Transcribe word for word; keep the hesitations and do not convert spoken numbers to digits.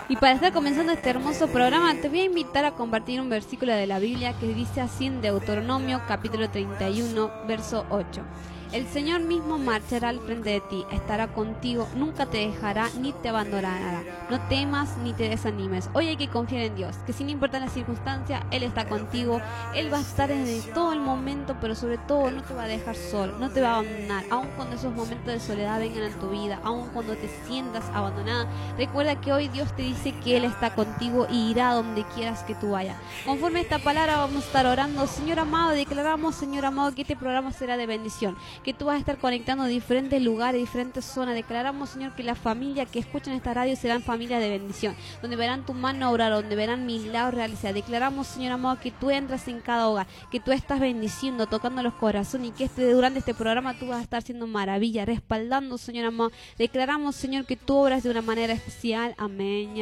Y para estar comenzando este hermoso programa, te voy a invitar a compartir un versículo de la Biblia que dice así en Deuteronomio capítulo treinta y uno, verso ocho. El Señor mismo marchará al frente de ti, estará contigo, nunca te dejará ni te abandonará. No temas ni te desanimes. Hoy hay que confiar en Dios, que sin importar la circunstancia, Él está contigo. Él va a estar desde todo el momento, pero sobre todo no te va a dejar solo, no te va a abandonar. Aun cuando esos momentos de soledad vengan en tu vida, aun cuando te sientas abandonada, recuerda que hoy Dios te dice que Él está contigo y irá donde quieras que tú vayas. Conforme a esta palabra vamos a estar orando. Señor amado, declaramos, Señor amado, que este programa será de bendición, que tú vas a estar conectando diferentes lugares, diferentes zonas. Declaramos, Señor, que la familia que escuchan esta radio serán familias de bendición, donde verán tu mano obrar, donde verán milagros realizados. Declaramos, Señor amado, que tú entras en cada hogar, que tú estás bendiciendo, tocando los corazones, y que este, durante este programa tú vas a estar haciendo maravilla, respaldando, Señor amado. Declaramos, Señor, que tú obras de una manera especial. Amén.